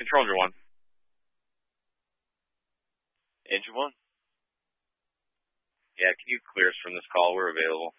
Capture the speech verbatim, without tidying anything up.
Control Engine one. Engine one. Yeah, can you clear us from this call? We're available.